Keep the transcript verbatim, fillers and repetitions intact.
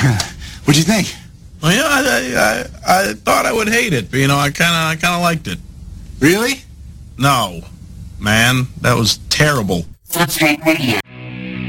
What'd you think? Well, yeah, I, I, I thought I would hate it, but, you know, I kind of I kind of liked it. Really? No, man, that was terrible. Footscape Radio.